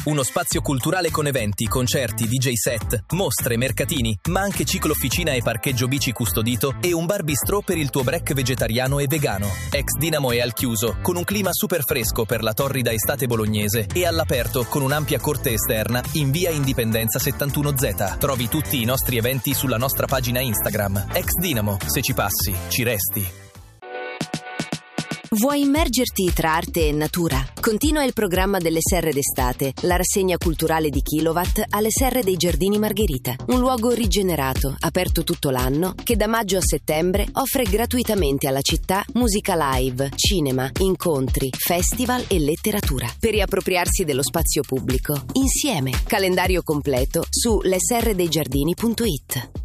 Uno spazio culturale con eventi, concerti, DJ set, mostre, mercatini, ma anche ciclofficina e parcheggio bici custodito e un bar bistrò per il tuo break vegetariano e vegano. Ex Dinamo è al chiuso, con un clima super fresco per la torrida estate bolognese e all'aperto con un'ampia corte esterna in via Indipendenza 71Z. Trovi tutti i nostri eventi sulla nostra pagina Instagram. Ex Dinamo, se ci passi, ci resti. Vuoi immergerti tra arte e natura? Continua il programma delle Serre d'estate, la rassegna culturale di Kilowatt alle Serre dei Giardini Margherita. Un luogo rigenerato, aperto tutto l'anno, che da maggio a settembre offre gratuitamente alla città musica live, cinema, incontri, festival e letteratura. Per riappropriarsi dello spazio pubblico, insieme. Calendario completo su leserredeigiardini.it.